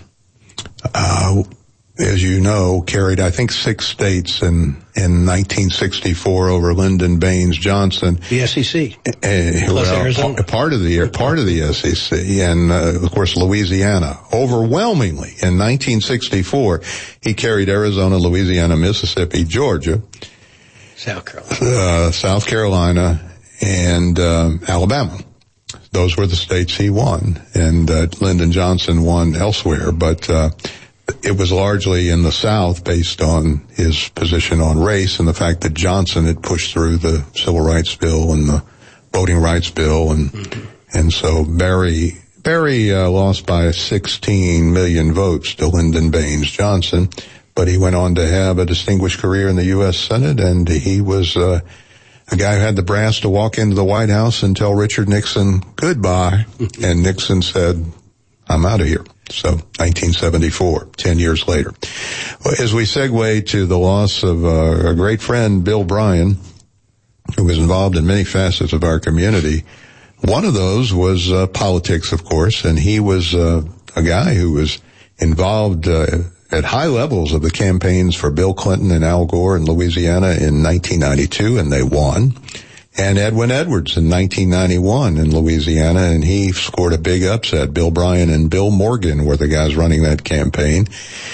uh, as you know, carried, I think, six states in, in nineteen sixty-four over Lyndon Baines Johnson. The S E C. Uh, well, Arizona. Part of the, part of the S E C. And, uh, of course, Louisiana. Overwhelmingly, in nineteen sixty-four, he carried Arizona, Louisiana, Mississippi, Georgia. South Carolina. Uh, South Carolina and, um, Alabama. Those were the states he won. And, uh, Lyndon Johnson won elsewhere. But, uh, it was largely in the South based on his position on race and the fact that Johnson had pushed through the Civil Rights Bill and the Voting Rights Bill. And, mm-hmm. and so Barry, Barry, uh, lost by sixteen million votes to Lyndon Baines Johnson, but he went on to have a distinguished career in the U S Senate, and he was, uh, a guy who had the brass to walk into the White House and tell Richard Nixon goodbye. And Nixon said, I'm out of here. So, nineteen seventy-four, ten years later. As we segue to the loss of uh, a great friend, Bill Bryan, who was involved in many facets of our community, one of those was uh, politics, of course, and he was uh, a guy who was involved uh, at high levels of the campaigns for Bill Clinton and Al Gore in Louisiana in nineteen ninety-two, and they won. And Edwin Edwards in nineteen ninety-one in Louisiana, and he scored a big upset. Bill Bryan and Bill Morgan were the guys running that campaign.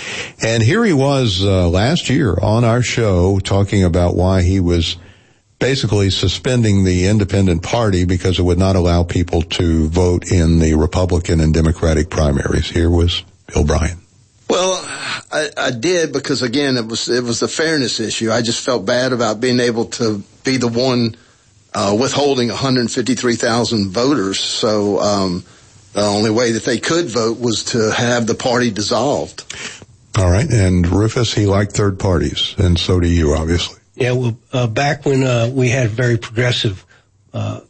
And here he was uh, last year on our show talking about why he was basically suspending the independent party because it would not allow people to vote in the Republican and Democratic primaries. Here was Bill Bryan. Well, I, I did because, again, it was it was a fairness issue. I just felt bad about being able to be the one Uh, withholding one hundred fifty-three thousand voters. So, um, the only way that they could vote was to have the party dissolved. All right. And Rufus, he liked third parties. And so do you, obviously. Yeah. Well, uh, back when, uh, we had very progressive, uh,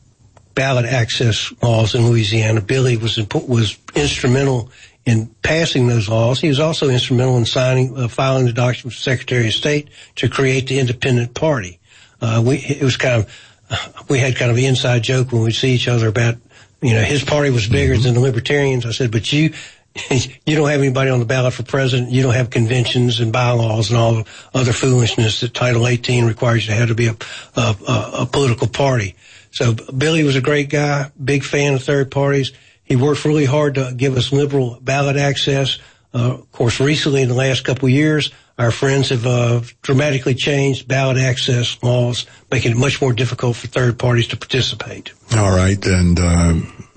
ballot access laws in Louisiana, Billy was, was instrumental in passing those laws. He was also instrumental in signing, uh, filing the document with the Secretary of State to create the independent party. Uh, we, it was kind of, we had kind of an inside joke when we'd see each other about, you know, his party was bigger mm-hmm. than the Libertarians. I said, but you, you don't have anybody on the ballot for president. You don't have conventions and bylaws and all the other foolishness that Title eighteen requires you to have to be a, a, a political party. So Billy was a great guy, big fan of third parties. He worked really hard to give us liberal ballot access. Uh, of course, recently in the last couple of years, our friends have uh, dramatically changed ballot access laws, making it much more difficult for third parties to participate. All right, and uh,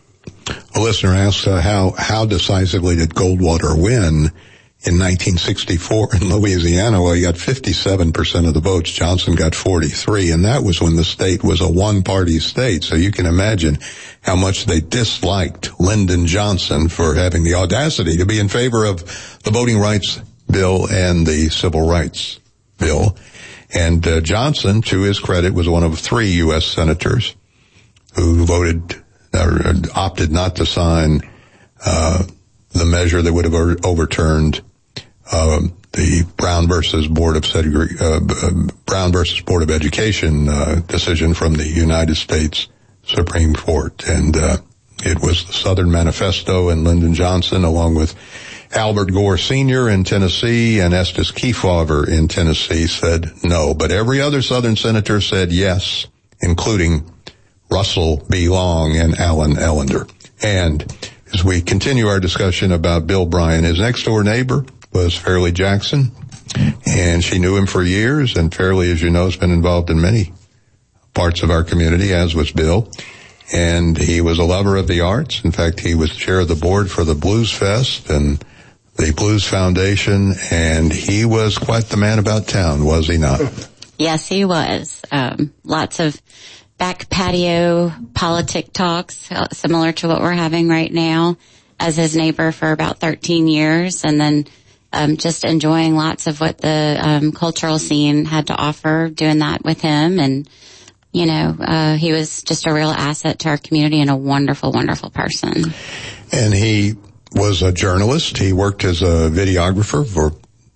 a listener asks uh, how how decisively did Goldwater win in nineteen sixty-four in Louisiana? Well, he got fifty-seven percent of the votes. Johnson got forty-three, and that was when the state was a one-party state. So you can imagine how much they disliked Lyndon Johnson for having the audacity to be in favor of the Voting Rights Bill and the Civil Rights Bill. And uh, Johnson, to his credit, was one of three U S senators who voted or opted not to sign uh the measure that would have overturned uh, the Brown versus Board of Segre- uh, Brown versus Board of Education uh, decision from the United States Supreme Court. And uh, it was the Southern Manifesto, and Lyndon Johnson, along with Albert Gore Senior in Tennessee and Estes Kefauver in Tennessee, said no. But every other Southern senator said yes, including Russell B. Long and Alan Ellender. And as we continue our discussion about Bill Bryan, his next-door neighbor was Fairleigh Jackson, and she knew him for years, and Fairleigh, as you know, has been involved in many parts of our community, as was Bill. And he was a lover of the arts. In fact, he was chair of the board for the Blues Fest and the Blues Foundation, and he was quite the man about town, was he not? Yes, he was. Um, lots of back patio politic talks, uh, similar to what we're having right now, as his neighbor for about thirteen years, and then um, just enjoying lots of what the um, cultural scene had to offer, doing that with him. And, you know, uh, he was just a real asset to our community and a wonderful, wonderful person. And he was a journalist. He worked as a videographer for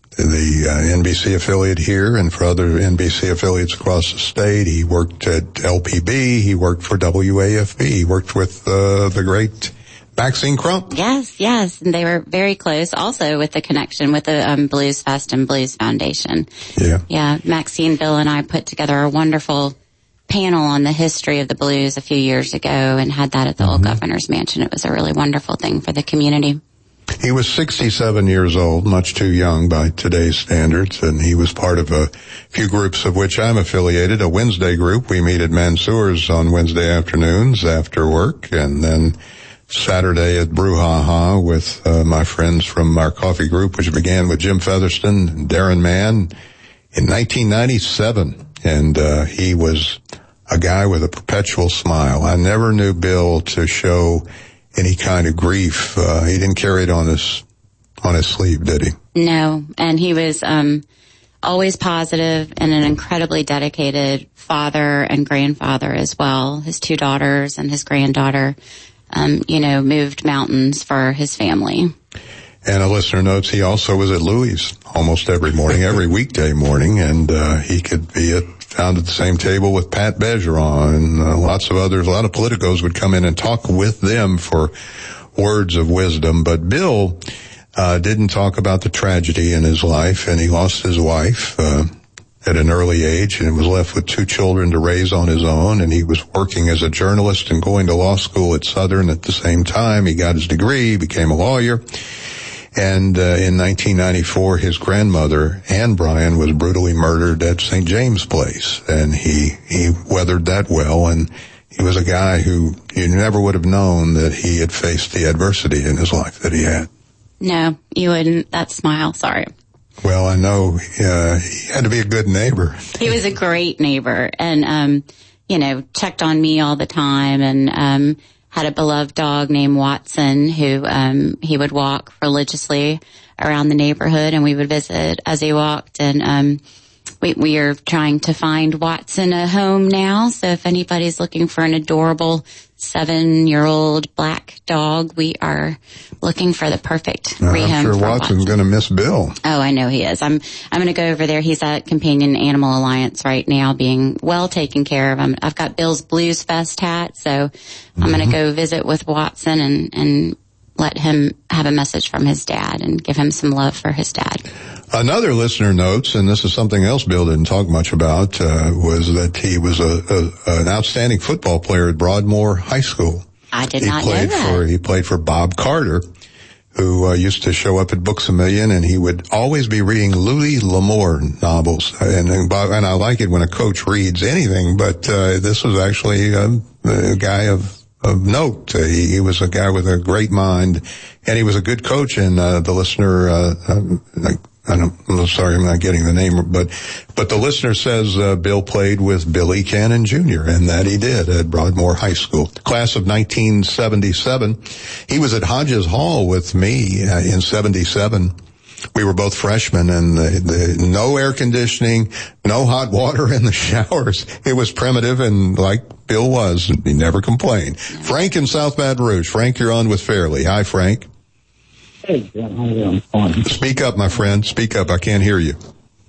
the uh, N B C affiliate here and for other N B C affiliates across the state. He worked at L P B. He worked for W A F B. He worked with uh, the great Maxine Crump. Yes, yes. And they were very close also with the connection with the um, Blues Fest and Blues Foundation. Yeah. Yeah, Maxine, Bill, and I put together a wonderful panel on the history of the blues a few years ago and had that at the mm-hmm. old Governor's Mansion. It was a really wonderful thing for the community. He was sixty-seven years old, much too young by today's standards, and he was part of a few groups of which I'm affiliated, a Wednesday group. We meet at Mansour's on Wednesday afternoons after work, and then Saturday at Brouhaha with uh, my friends from our coffee group, which began with Jim Featherston and Darren Mann in nineteen ninety-seven. And uh, he was a guy with a perpetual smile. I never knew Bill to show any kind of grief. Uh, he didn't carry it on his on his sleeve, did he? No, and he was um, always positive and an incredibly dedicated father and grandfather as well. His two daughters and his granddaughter, um, you know, moved mountains for his family. And a listener notes he also was at Louis almost every morning, every weekday morning, and uh, he could be at, found at the same table with Pat Bergeron and uh, lots of others. A lot of politicos would come in and talk with them for words of wisdom. But Bill uh, didn't talk about the tragedy in his life, and he lost his wife uh, at an early age and was left with two children to raise on his own. And he was working as a journalist and going to law school at Southern at the same time. He got his degree, became a lawyer. And uh, in nineteen ninety-four, his grandmother, Ann Bryan, was brutally murdered at Saint James Place. And he, he weathered that well. And he was a guy who you never would have known that he had faced the adversity in his life that he had. No, you wouldn't. That smile, sorry. Well, I know uh, he had to be a good neighbor. He was a great neighbor and, um, you know, checked on me all the time and, um, had a beloved dog named Watson who, um, he would walk religiously around the neighborhood and we would visit as he walked. And, um, we, we are trying to find Watson a home now. So if anybody's looking for an adorable seven-year-old black dog, we are looking for the perfect uh, rehome I'm sure for Watson's Watson. going to miss Bill. Oh, I know he is. I'm, I'm going to go over there. He's at Companion Animal Alliance right now being well taken care of. I'm, I've got Bill's Blues Fest hat, so mm-hmm. I'm going to go visit with Watson and, and let him have a message from his dad and give him some love for his dad. Another listener notes, and this is something else Bill didn't talk much about, uh, was that he was a, a an outstanding football player at Broadmoor High School. I did he not played know that. For, he played for Bob Carter, who uh, used to show up at Books A Million, and he would always be reading Louis L'Amour novels. And, and, Bob, and I like it when a coach reads anything, but uh, this was actually a, a guy of of note. Uh, he, he was a guy with a great mind, and he was a good coach. And uh, the listener, uh, uh, I don't, I'm sorry, I'm not getting the name, but but the listener says uh, Bill played with Billy Cannon Junior, and that he did at Broadmoor High School. Class of nineteen seventy-seven. He was at Hodges Hall with me uh, in seventy-seven. We were both freshmen, and the, the, no air conditioning, no hot water in the showers. It was primitive, and like Bill was, he never complained. Frank in South Baton Rouge. Frank, you're on with Fairley. Hi, Frank. Hey, Jim, how are you doing? Fine. Speak up, my friend. Speak up. I can't hear you.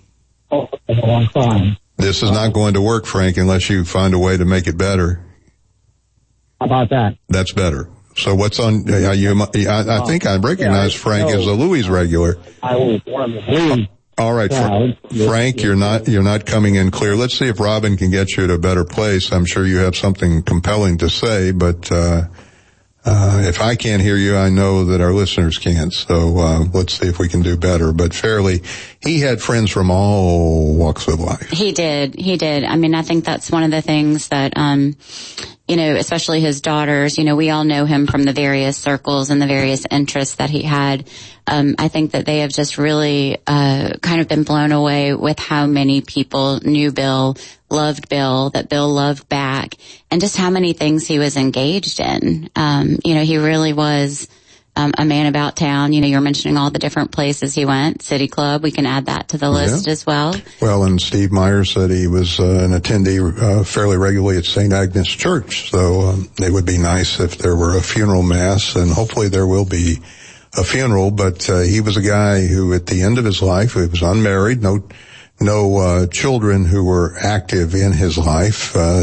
Oh, I'm fine. This is not going to work, Frank, unless you find a way to make it better. How about that? That's better. So what's on, uh, you, I, I think I recognize yeah, Frank no, as a Louis regular. I was one of the Louis. All right, Fra- Frank, you're not, you're not coming in clear. Let's see if Robin can get you to a better place. I'm sure you have something compelling to say, but, uh, Uh, if I can't hear you, I know that our listeners can't. So uh, let's see if we can do better. But Fairley, he had friends from all walks of life. He did. He did. I mean, I think that's one of the things that, um, you know, especially his daughters, you know, we all know him from the various circles and the various interests that he had. Um, I think that they have just really uh kind of been blown away with how many people knew Bill, loved Bill, that Bill loved back, and just how many things he was engaged in. Um, you know, he really was um, a man about town. You know, you're mentioning all the different places he went. City Club, we can add that to the list yeah. as well. Well, and Steve Myers said he was uh, an attendee uh, fairly regularly at Saint Agnes Church. So um, it would be nice if there were a funeral mass, and hopefully there will be a funeral. But uh, he was a guy who, at the end of his life, he was unmarried, no no uh children who were active in his life, uh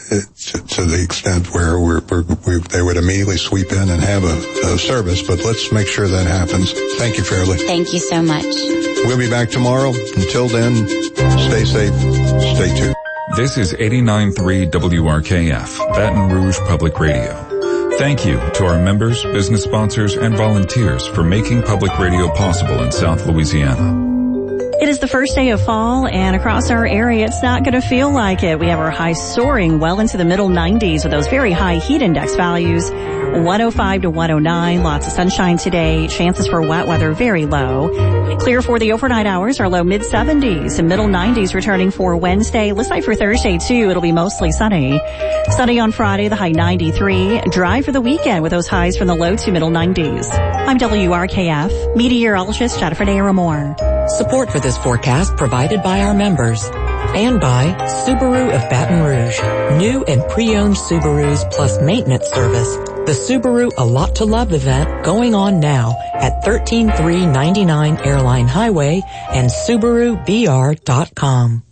to, to the extent where we're, we're, we, they would immediately sweep in and have a, a service. But let's make sure that happens. Thank you, Fairley. Thank you so much. We'll be back tomorrow. Until then, stay safe, stay tuned. This is eighty-nine point three W R K F, Baton Rouge Public Radio. Thank you to our members, business sponsors, and volunteers for making public radio possible in South Louisiana. It is the first day of fall, and across our area, it's not going to feel like it. We have our highs soaring well into the middle nineties with those very high heat index values. one oh five to one oh nine, lots of sunshine today. Chances for wet weather very low. Clear for the overnight hours, our low mid seventies and middle nineties returning for Wednesday. Looks like for Thursday too, it'll be mostly sunny. Sunny on Friday, the high ninety-three. Dry for the weekend with those highs from the low to middle nineties. I'm W R K F meteorologist Jennifer Daramore. Support for this forecast provided by our members and by Subaru of Baton Rouge. New and pre-owned Subarus plus maintenance service. The Subaru A Lot to Love event going on now at thirteen three ninety-nine Airline Highway and Subaru B R dot com.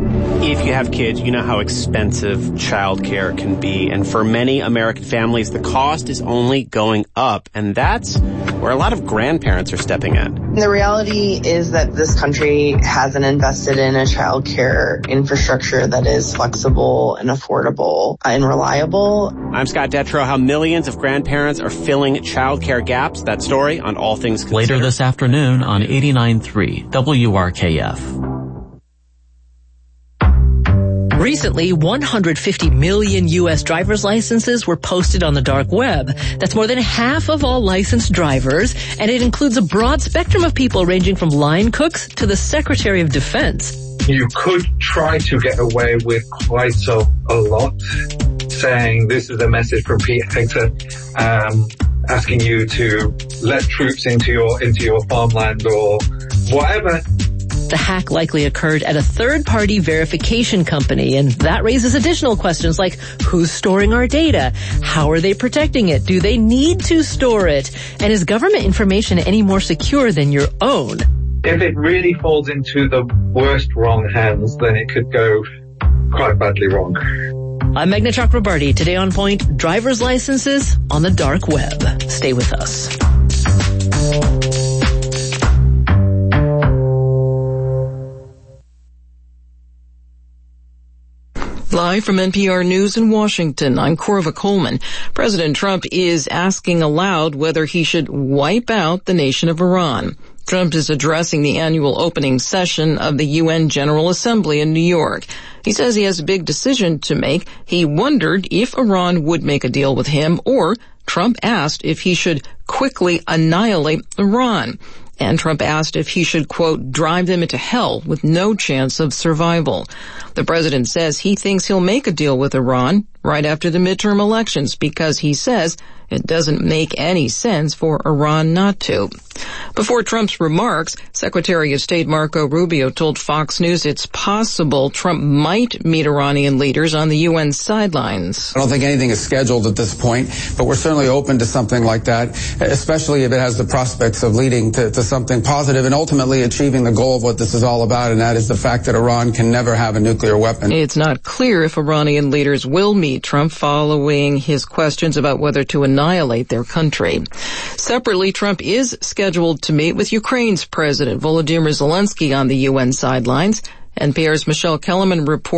If you have kids, you know how expensive childcare can be. And for many American families, the cost is only going up. And that's where a lot of grandparents are stepping in. The reality is that this country hasn't invested in a childcare infrastructure that is flexible and affordable and reliable. I'm Scott Detrow. How millions of grandparents are filling childcare gaps. That story on All Things Considered. Later this afternoon on eighty-nine point three W R K F. Recently, one hundred fifty million U S driver's licenses were posted on the dark web. That's more than half of all licensed drivers, and it includes a broad spectrum of people ranging from line cooks to the Secretary of Defense. You could try to get away with quite a, a lot, saying this is a message from Pete Hegseth, um, asking you to let troops into your into your farmland or whatever. The hack likely occurred at a third-party verification company, and that raises additional questions like who's storing our data? How are they protecting it? Do they need to store it? And is government information any more secure than your own? If it really falls into the worst wrong hands, then it could go quite badly wrong. I'm Meghna Chakrabarty. Today on Point, driver's licenses on the dark web. Stay with us. Live from N P R News in Washington, I'm Corva Coleman. President Trump is asking aloud whether he should wipe out the nation of Iran. Trump is addressing the annual opening session of the U N General Assembly in New York. He says he has a big decision to make. He wondered if Iran would make a deal with him, or Trump asked if he should quickly annihilate Iran. And Trump asked if he should, quote, drive them into hell with no chance of survival. The president says he thinks he'll make a deal with Iran right after the midterm elections because he says it doesn't make any sense for Iran not to. Before Trump's remarks, Secretary of State Marco Rubio told Fox News it's possible Trump might meet Iranian leaders on the U N sidelines. I don't think anything is scheduled at this point, but we're certainly open to something like that, especially if it has the prospects of leading to, to something positive and ultimately achieving the goal of what this is all about, and that is the fact that Iran can never have a nuclear weapon. It's not clear if Iranian leaders will meet Trump following his questions about whether to annihilate their country. Separately, Trump is scheduled to meet with Ukraine's President Volodymyr Zelensky on the U N sidelines. N P R's Michelle Kellerman reports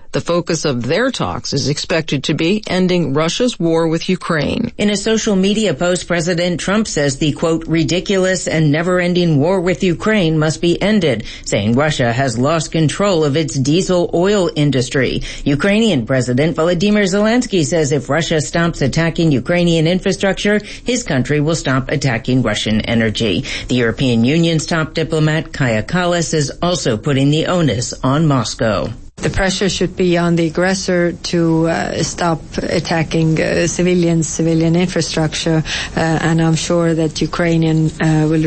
The focus of their talks is expected to be ending Russia's war with Ukraine. In a social media post, President Trump says the, quote, ridiculous and never-ending war with Ukraine must be ended, saying Russia has lost control of its diesel oil industry. Ukrainian President Volodymyr Zelensky says if Russia stops attacking Ukrainian infrastructure, his country will stop attacking Russian energy. The European Union's top diplomat, Kaja Kallas, is also putting the onus on Moscow. The pressure should be on the aggressor to uh, stop attacking uh, civilians, civilian infrastructure, uh, and I'm sure that Ukrainian uh, will